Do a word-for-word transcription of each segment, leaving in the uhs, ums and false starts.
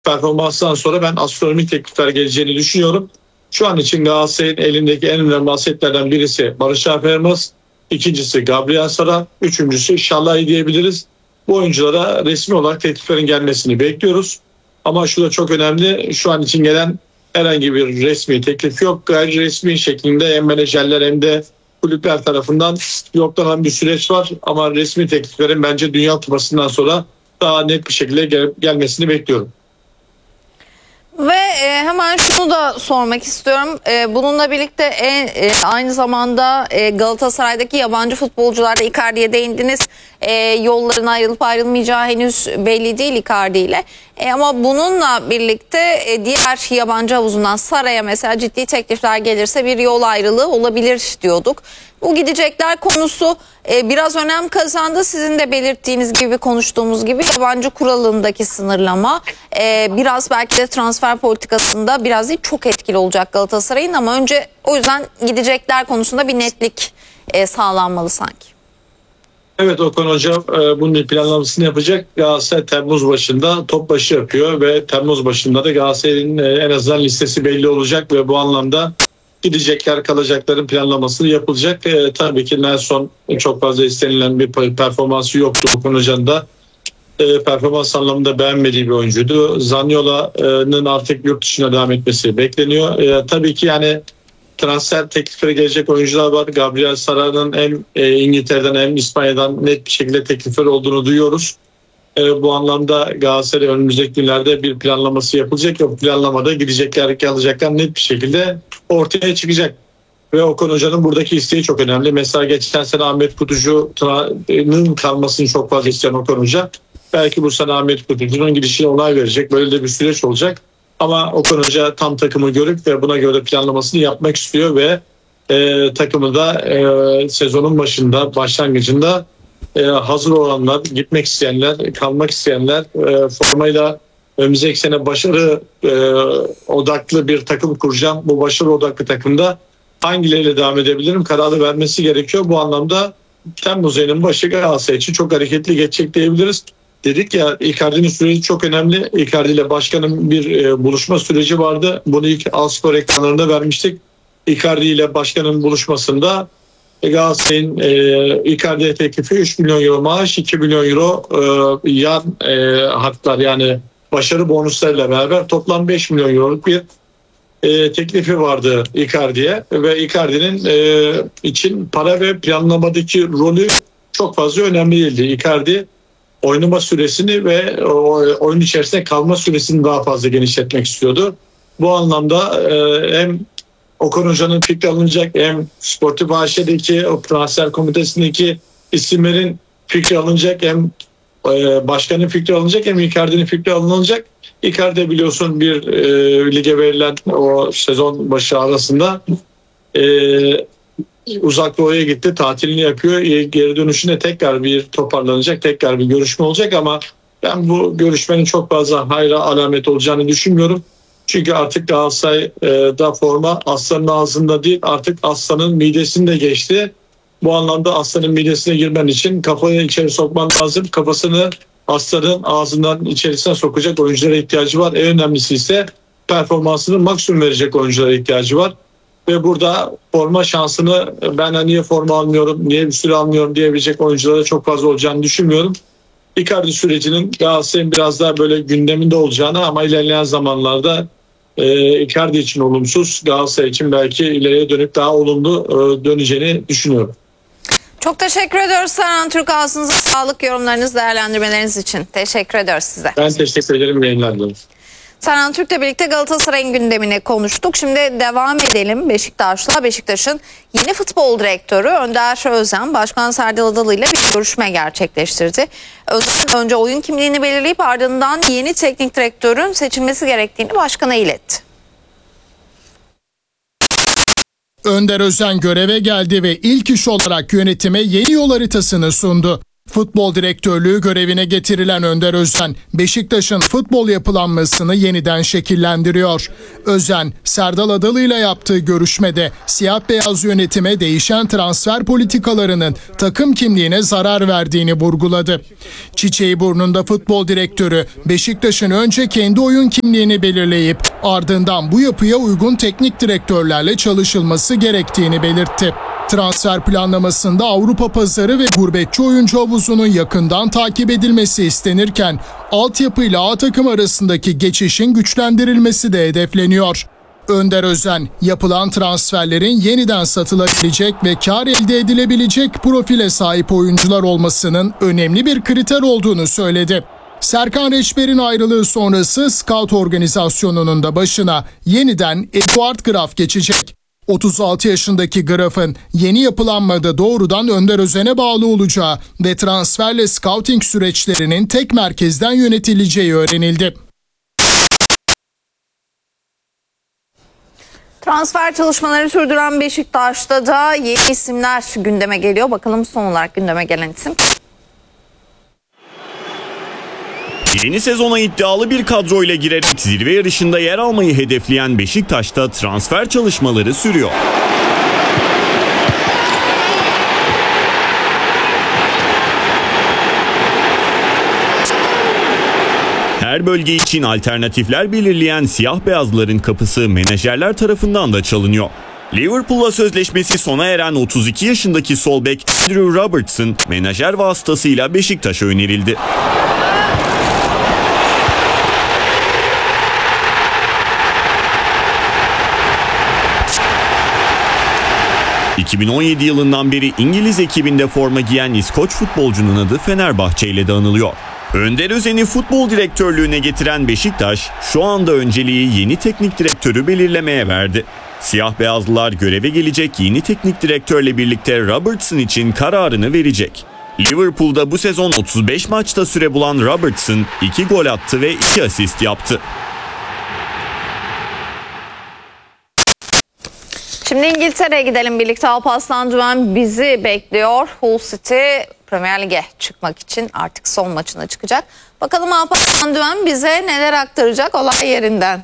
performanstan sonra ben astronomik teklifler geleceğini düşünüyorum. Şu an için Galatasaray'ın elindeki en önemli asetlerden birisi Barış Alper Yılmaz, ikincisi Gabriel Sara, üçüncüsü Şalai diyebiliriz. Bu oyunculara resmi olarak tekliflerin gelmesini bekliyoruz. Ama şu da çok önemli, şu an için gelen herhangi bir resmi teklif yok. Gayri resmi şeklinde hem menajerler hem de kulüpler tarafından yoklanan bir süreç var. Ama resmi tekliflerin bence Dünya Kupası'ndan sonra daha net bir şekilde gel- gelmesini bekliyorum. Ve e, hemen şunu da sormak istiyorum. E, bununla birlikte en, e, aynı zamanda e, Galatasaray'daki yabancı futbolcularda Icardi'ye değindiniz. E, yolların ayrılıp ayrılmayacağı henüz belli değil Icardi ile. E, ama bununla birlikte e, diğer yabancı havuzundan Sara'ya mesela ciddi teklifler gelirse bir yol ayrılığı olabilir diyorduk. Bu gidecekler konusu e, biraz önem kazandı. Sizin de belirttiğiniz gibi, konuştuğumuz gibi yabancı kuralındaki sınırlama e, biraz belki de transfer politikasında biraz değil çok etkili olacak Galatasaray'ın, ama önce o yüzden gidecekler konusunda bir netlik e, sağlanmalı sanki. Evet, Okan Hocam e, bunun planlamasını yapacak. Galatasaray Temmuz başında top başı yapıyor ve Temmuz başında da Galatasaray'ın e, en azından listesi belli olacak ve bu anlamda gidecekler, kalacakların planlaması yapılacak. E, tabii ki Nelson çok fazla istenilen bir performansı yoktu. Okan Hoca'nın da e, performans anlamında beğenmediği bir oyuncuydu. Zaniola'nın artık yurt dışına devam etmesi bekleniyor. E, tabii ki yani transfer teklifleri gelecek oyuncular var. Gabriel Sara'nın hem e, İngiltere'den hem İspanya'dan net bir şekilde teklifleri olduğunu duyuyoruz. E, bu anlamda Galatasaray önümüzdeki günlerde bir planlaması yapılacak. O planlamada gidecekler, kalacaklar net bir şekilde ortaya çıkacak. Ve Okan Hoca'nın buradaki isteği çok önemli. Mesela geçen sene Ahmet Kutucu'nun kalmasını çok fazla isteyen Okan Hoca, belki bu sene Ahmet Kutucu'nun gidişine onay verecek. Böyle de bir süreç olacak. Ama Okan Hoca tam takımı görüp ve buna göre planlamasını yapmak istiyor ve e, takımı da e, sezonun başında, başlangıcında e, hazır olanlar, gitmek isteyenler, kalmak isteyenler, e, formayla önümüzdeki sene başarı e, odaklı bir takım kuracağım. Bu başarı odaklı takımda hangileriyle devam edebilirim kararı vermesi gerekiyor. Bu anlamda Temmuz ayının başı Galatasaray için çok hareketli geçecek diyebiliriz. Dedik ya, Icardi'nin süreci çok önemli. Icardi ile başkanın bir e, buluşma süreci vardı. Bunu ilk Alspor ekranlarında vermiştik. Icardi ile başkanın buluşmasında e, Galatasaray'ın e, Icardi'ye teklifi üç milyon euro maaş, iki milyon euro e, yan e, haklar, yani başarı bonuslarıyla beraber toplam beş milyon euroluk bir e, teklifi vardı Icardi'ye ve Icardi'nin e, için para ve planlamadaki rolü çok fazla önemli değildi. Icardi oynama süresini ve oyun içerisinde kalma süresini daha fazla genişletmek istiyordu. Bu anlamda e, hem Okan Hoca'nın fikri alınacak, hem Sportif A Ş'deki o transfer komitesindeki isimlerin fikri alınacak, hem e, başkanın fikri alınacak, hem Icardi'nin fikri alınacak. Icardi biliyorsun bir e, lige verilen o sezon başı arasında e, Uzak Doğu'ya gitti, tatilini yapıyor. Geri dönüşünde tekrar bir toparlanacak, tekrar bir görüşme olacak ama ben bu görüşmenin çok fazla hayra alamet olacağını düşünmüyorum. Çünkü artık Galatasaray'da forma aslanın ağzında değil, artık aslanın midesinde geçti. Bu anlamda aslanın midesine girmen için kafayı içeri sokman lazım. Kafasını aslanın ağzından içerisine sokacak oyunculara ihtiyacı var. En önemlisi ise performansını maksimum verecek oyunculara ihtiyacı var. Ve burada forma şansını ben niye forma almıyorum, niye bir süre almıyorum diyebilecek oyunculara çok fazla olacağını düşünmüyorum. Icardi sürecinin Galatasaray'ın biraz daha böyle gündeminde olacağını, ama ilerleyen zamanlarda e, Icardi için olumsuz, Galatasaray için belki ileriye dönük daha olumlu e, döneceğini düşünüyorum. Çok teşekkür ediyoruz Serhan Türk. Ağzınıza sağlık, yorumlarınız, değerlendirmeleriniz için. Teşekkür ediyoruz size. Ben teşekkür ederim, yayınlar dilerim. Serhan Türk'le birlikte Galatasaray'ın gündemini konuştuk. Şimdi devam edelim Beşiktaş'la. Beşiktaş'ın yeni futbol direktörü Önder Özen, Başkan Serdal Adalı ile bir görüşme gerçekleştirdi. Özen önce oyun kimliğini belirleyip ardından yeni teknik direktörün seçilmesi gerektiğini başkana iletti. Önder Özen göreve geldi ve ilk iş olarak yönetime yeni yol haritasını sundu. Futbol direktörlüğü görevine getirilen Önder Özen, Beşiktaş'ın futbol yapılanmasını yeniden şekillendiriyor. Özen, Serdal Adalı ile yaptığı görüşmede siyah beyaz yönetime değişen transfer politikalarının takım kimliğine zarar verdiğini vurguladı. Çiçeği burnunda futbol direktörü, Beşiktaş'ın önce kendi oyun kimliğini belirleyip ardından bu yapıya uygun teknik direktörlerle çalışılması gerektiğini belirtti. Transfer planlamasında Avrupa pazarı ve gurbetçi oyuncu havuzunun yakından takip edilmesi istenirken altyapı ile A takım arasındaki geçişin güçlendirilmesi de hedefleniyor. Önder Özen, yapılan transferlerin yeniden satılabilecek ve kar elde edilebilecek profile sahip oyuncular olmasının önemli bir kriter olduğunu söyledi. Serkan Reçber'in ayrılığı sonrası scout organizasyonunun da başına yeniden Eduard Graf geçecek. otuz altı yaşındaki Graf'ın yeni yapılanmada doğrudan Önder Özen'e bağlı olacağı ve transferle scouting süreçlerinin tek merkezden yönetileceği öğrenildi. Transfer çalışmaları sürdüren Beşiktaş'ta da yeni isimler gündeme geliyor. Bakalım son olarak gündeme gelen isim. Yeni sezona iddialı bir kadroyla girerek zirve yarışında yer almayı hedefleyen Beşiktaş'ta transfer çalışmaları sürüyor. Her bölge için alternatifler belirleyen siyah beyazların kapısı menajerler tarafından da çalınıyor. Liverpool'la sözleşmesi sona eren otuz iki yaşındaki sol bek Andrew Robertson menajer vasıtasıyla Beşiktaş'a önerildi. iki bin on yedi yılından beri İngiliz ekibinde forma giyen İskoç futbolcunun adı Fenerbahçe ile de anılıyor. Önder Özen'i futbol direktörlüğüne getiren Beşiktaş şu anda önceliği yeni teknik direktörü belirlemeye verdi. Siyah beyazlılar göreve gelecek yeni teknik direktörle birlikte Robertson için kararını verecek. Liverpool'da bu sezon otuz beş maçta süre bulan Robertson iki gol attı ve iki asist yaptı. Şimdi İngiltere'ye gidelim birlikte. Alparslan Düven bizi bekliyor. Hull City Premier Lig'e çıkmak için artık son maçına çıkacak. Bakalım Alparslan Düven bize neler aktaracak olay yerinden.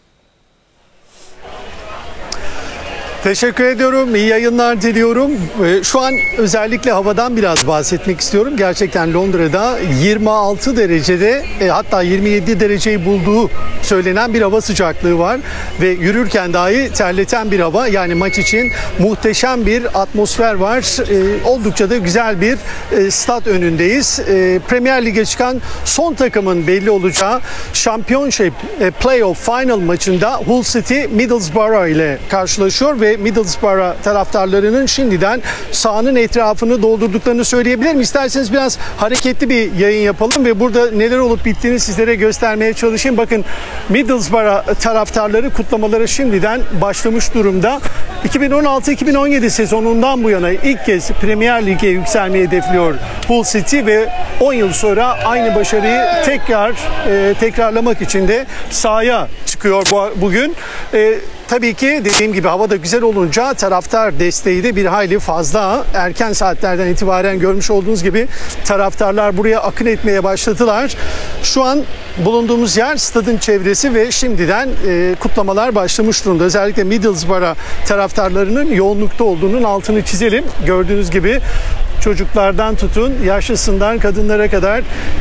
Teşekkür ediyorum. İyi yayınlar diliyorum. Şu an özellikle havadan biraz bahsetmek istiyorum. Gerçekten Londra'da yirmi altı derecede hatta yirmi yedi dereceyi bulduğu söylenen bir hava sıcaklığı var. Ve yürürken dahi terleten bir hava. Yani maç için muhteşem bir atmosfer var. Oldukça da güzel bir stat önündeyiz. Premier Lig'e çıkan son takımın belli olacağı Championship Playoff Final maçında Hull City Middlesbrough ile karşılaşıyor ve Middlesbrough taraftarlarının şimdiden sahanın etrafını doldurduklarını söyleyebilirim. İsterseniz biraz hareketli bir yayın yapalım ve burada neler olup bittiğini sizlere göstermeye çalışayım. Bakın Middlesbrough taraftarları kutlamalara şimdiden başlamış durumda. iki bin on altı iki bin on yedi sezonundan bu yana ilk kez Premier Lig'e yükselmeyi hedefliyor Hull City ve on yıl sonra aynı başarıyı tekrar e, tekrarlamak için de sahaya çıkıyor bu, bugün. E, Tabii ki dediğim gibi hava da güzel olunca taraftar desteği de bir hayli fazla. Erken saatlerden itibaren görmüş olduğunuz gibi taraftarlar buraya akın etmeye başladılar. Şu an bulunduğumuz yer stadın çevresi ve şimdiden e, kutlamalar başlamış durumda. Özellikle Middlesbrough taraftarlarının yoğunlukta olduğunun altını çizelim. Gördüğünüz gibi çocuklardan tutun, yaşlısından kadınlara kadar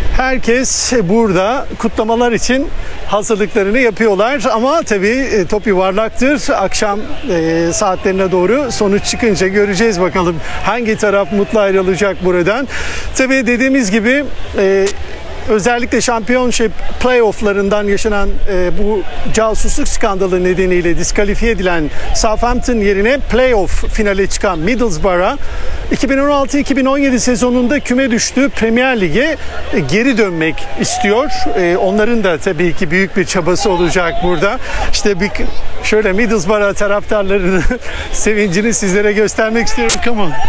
herkes burada kutlamalar için hazırlıklarını yapıyorlar. Ama tabii top yuvarlaktır. Akşam e, saatlerine doğru sonuç çıkınca göreceğiz bakalım hangi taraf mutlu ayrılacak buradan. Tabii dediğimiz gibi e, özellikle Championship playofflarından yaşanan e, bu casusluk skandalı nedeniyle diskalifiye edilen Southampton yerine playoff finale çıkan Middlesbrough iki bin on altı iki bin on yedi sezonunda küme düştüğü Premier Lig'e e, geri dönmek istiyor. E, onların da tabii ki büyük bir çabası olacak burada. İşte bir şöyle Middlesbrough taraftarlarının sevincini sizlere göstermek istiyorum. Come on.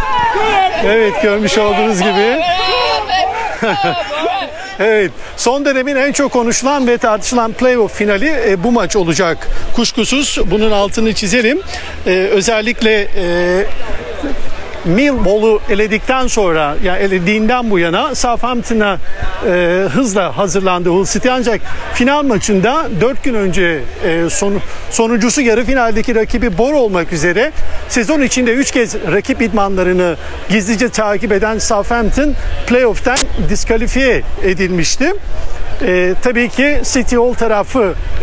Evet, görmüş olduğunuz gibi. Evet, son dönemin en çok konuşulan ve tartışılan playoff finali e, bu maç olacak. Kuşkusuz bunun altını çizelim. E, özellikle e, Millwall'u eledikten sonra, yani elediğinden bu yana Southampton'a e, hızla hazırlandı Hull City, ancak final maçında dört gün önce e, son, sonuncusu yarı finaldeki rakibi Bor olmak üzere sezon içinde üç kez rakip idmanlarını gizlice takip eden Southampton playoff'tan diskalifiye edilmişti. E, tabii ki City Hall tarafı